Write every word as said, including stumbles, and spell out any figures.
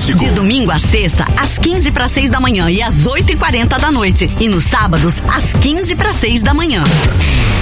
clássico. De domingo a sexta, às quinze para seis da manhã e às oito e quarenta da noite. E nos sábados, às quinze para seis da manhã.